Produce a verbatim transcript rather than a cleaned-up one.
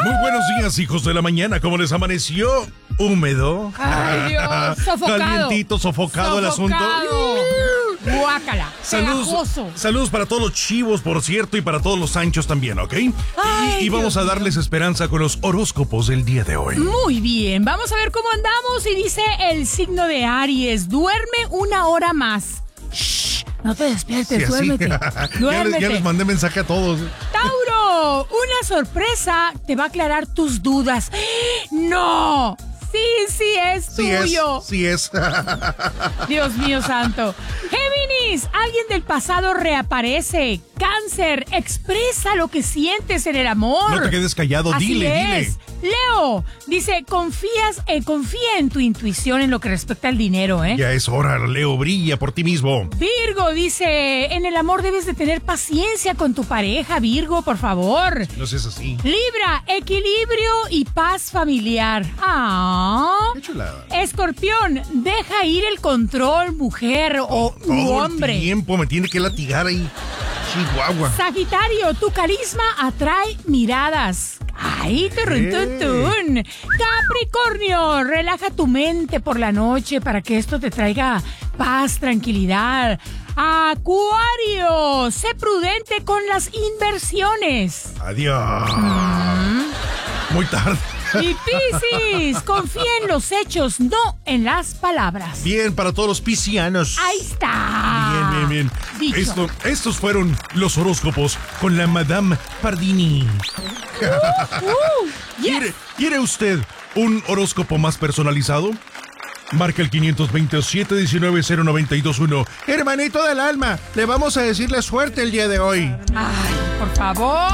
Muy buenos días, hijos de la mañana. ¿Cómo les amaneció? ¿Húmedo? Ay, Dios, sofocado. Calientito, sofocado, el asunto. Guácala, Saludos, pegajoso. saludos para todos los chivos, por cierto, y para todos los anchos también, ¿ok? Ay, y, y vamos Dios a darles mío. esperanza con los horóscopos del día de hoy. Muy bien, vamos a ver cómo andamos. Y dice el signo de Aries: duerme una hora más. Shh, no te despiertes, Sí, así. duérmete. ya, Duérmete. les, ya les mandé mensaje a todos. Tauro, una sorpresa te va a aclarar tus dudas. ¡No! Sí, sí es Sí tuyo. es, sí es. Dios mío santo. Géminis, alguien del pasado reaparece. Cáncer, expresa lo que sientes en el amor. No te quedes callado, Así dile, es. Leo, dice, confías, eh, confía en tu intuición en lo que respecta al dinero, ¿eh? dile. Ya es hora, Leo, brilla por ti mismo. Virgo dice, en el amor debes de tener paciencia con tu pareja, Virgo, por favor. No seas así. Libra, equilibrio y paz familiar. Ah. Qué chulada. Escorpión, deja ir el control, mujer o u Todo hombre. el tiempo me tiene que latigar ahí. Chihuahua. Sagitario, tu carisma atrae miradas. ¡Ay, turun, tun, tun! Capricornio, relaja tu mente por la noche para que esto te traiga paz, tranquilidad. Acuario, sé prudente con las inversiones. Adiós. Muy tarde. Y Piscis, confía en los hechos, no en las palabras. Bien, para todos los piscianos. Ahí está. Bien, bien, bien. Dicho. Esto, estos fueron los horóscopos con la Madame Pardini. Uh, yes. ¿Quiere, ¿Quiere usted un horóscopo más personalizado? Marca el quinientos veintisiete, diecinueve, cero noventa y dos uno. Hermanito del alma, le vamos a decirle suerte el día de hoy. Ay, por favor.